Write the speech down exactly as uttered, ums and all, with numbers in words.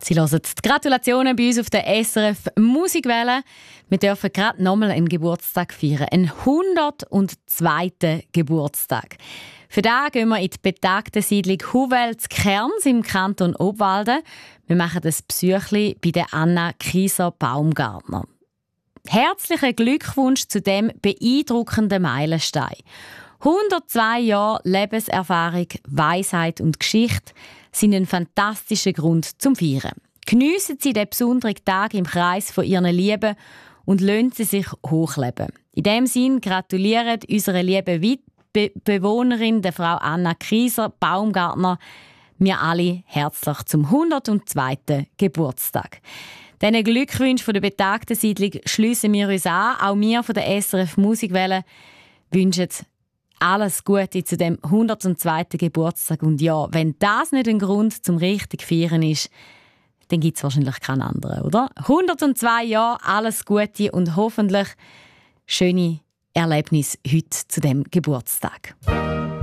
Sie hören die Gratulationen bei uns auf der S R F Musikwelle. Wir dürfen gerade nochmal einen Geburtstag feiern. Einen hundertzweiten Geburtstag. Für den gehen wir in die betagte Siedlung Huvel zu Kerns im Kanton Obwalden. Wir machen das Besuchli bei der Anna Kieser-Baumgartner. Herzlichen Glückwunsch zu dem beeindruckenden Meilenstein. hundertzwei Jahre Lebenserfahrung, Weisheit und Geschichte sind ein fantastischer Grund zum Feiern. Geniessen Sie den besonderen Tag im Kreis von Ihren Lieben und lassen Sie sich hochleben. In diesem Sinne gratulieren unsere lieben Be- Bewohnerin, der Frau Anna Kieser-Baumgartner, wir alle herzlich zum hundertzweiten Geburtstag. Diesen Glückwünschen von der betagten Siedlung schliessen wir uns an. Auch wir von der S R F Musikwelle wünschen alles Gute zu dem hundertzweiten Geburtstag. Und ja, wenn das nicht ein Grund zum richtig Feiern ist, dann gibt es wahrscheinlich keinen anderen, oder? hundertzwei Jahre, alles Gute und hoffentlich schöne Erlebnisse heute zu dem Geburtstag.